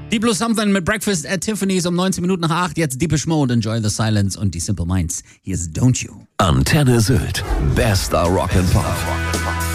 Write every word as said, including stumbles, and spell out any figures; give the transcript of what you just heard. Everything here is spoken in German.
Deep Blue Something mit Breakfast at Tiffany's um neunzehn Minuten nach acht. Jetzt Deepish Mode, Enjoy the Silence und die Simple Minds. Hier ist Don't You. Antenne Sylt. Bester Rock and Pop.